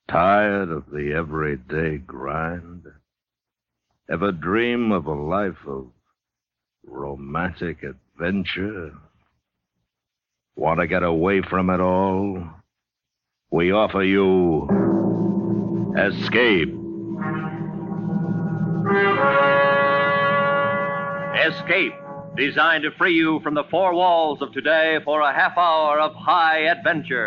Tired of the everyday grind? Ever dream of a life of romantic adventure? Want to get away from it all? We offer you Escape. Escape, designed to free you from the four walls of today for a half hour of high adventure.